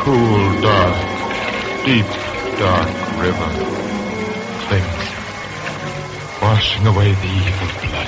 cool, dark, deep, dark river clings, washing away the evil blood